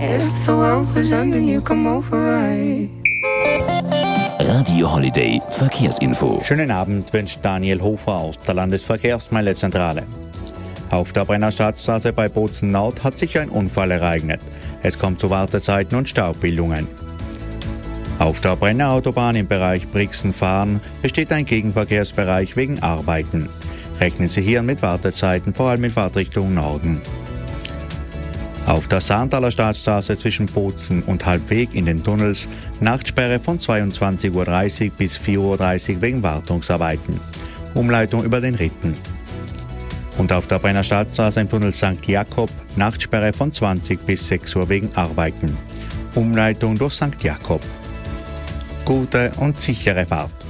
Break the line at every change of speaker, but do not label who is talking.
If the world was ending, you come over right.
Radio Holiday Verkehrsinfo.
Schönen Abend wünscht Daniel Hofer aus der Landesverkehrsmeldezentrale. Auf der Brenner Stadtstraße bei Bozen Nord hat sich ein Unfall ereignet. Es kommt zu Wartezeiten und Staubbildungen. Auf der Brenner Autobahn im Bereich Brixen-Fahren besteht ein Gegenverkehrsbereich wegen Arbeiten. Rechnen Sie hier mit Wartezeiten, vor allem in Fahrtrichtung Norden. Auf der Saarnthaler Stadtstraße zwischen Bozen und Halbweg in den Tunnels Nachtsperre von 22:30 Uhr bis 4:30 Uhr wegen Wartungsarbeiten. Umleitung über den Ritten. Und auf der Brenner Stadtstraße im Tunnel St. Jakob Nachtsperre von 20 bis 6 Uhr wegen Arbeiten. Umleitung durch St. Jakob. Gute und sichere Fahrt.